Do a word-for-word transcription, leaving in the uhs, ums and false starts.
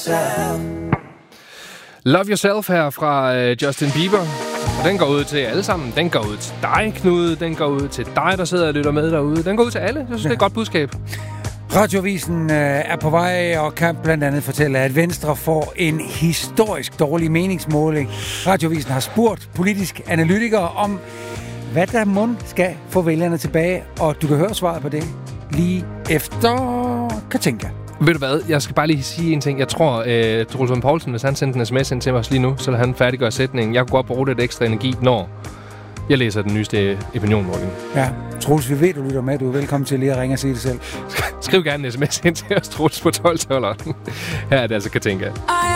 Love Yourself her fra uh, Justin Bieber. Og den går ud til alle sammen. Den går ud til dig, Knud. Den går ud til dig, der sidder og lytter med derude. Den går ud til alle. Jeg synes, ja. Det er et godt budskab. Radioavisen øh, er på vej og kan blandt andet fortælle, at Venstre får en historisk dårlig meningsmåling. Radioavisen har spurgt politiske analytikere om, hvad der mund skal få vælgerne tilbage. Og du kan høre svaret på det lige efter Katinka. Ved du hvad? Jeg skal bare lige sige en ting. Jeg tror, uh, Troels Lund Poulsen, hvis han sendte en sms ind til os lige nu, så lader han færdiggøre sætningen. Jeg kunne godt bruge lidt ekstra energi, når jeg læser den nyeste opinionmåling. Ja, Troels, vi ved, du lytter med. Du er velkommen til lige at ringe og sige det selv. Skriv gerne en sms ind til os, Troels, på tolv tolv. Her er det altså Katinka.